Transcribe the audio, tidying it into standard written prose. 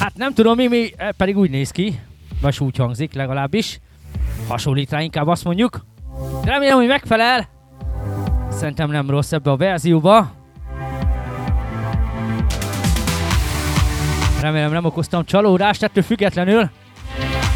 Hát nem tudom mi pedig úgy néz ki, vagy úgy hangzik legalábbis. Hasonlít rá, inkább azt mondjuk. De remélem, hogy megfelel. Szerintem nem rossz ebbe a verzióba. Remélem nem okoztam csalódást, ettől függetlenül